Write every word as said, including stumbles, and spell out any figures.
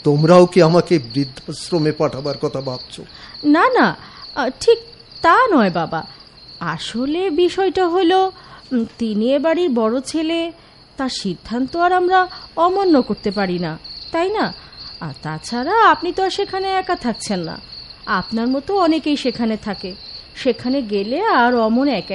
তোমরাও কি আমাকে বৃদ্ধাশ্রমে পাঠাবার কথা ভাবছো? না না, ঠিক তা নয় বাবা। আসলে বিষয়টা হলো, তিনি এ বাড়ির বড় ছেলে, তার সিদ্ধান্ত আর আমরা অমান্য করতে পারি না, তাই না? আর তাছাড়া আপনি তো আর সেখানে একা থাকছেন না, আপনার মতো অনেকেই সেখানে থাকে। সেখানে গেলে আর অমন একা